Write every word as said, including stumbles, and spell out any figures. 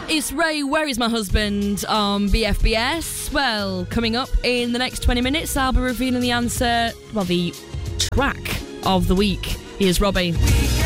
It's Ray, Where Is My Husband on B F B S. Well, coming up in the next twenty minutes, I'll be revealing the answer, well, the track of the week. Here's Robbie.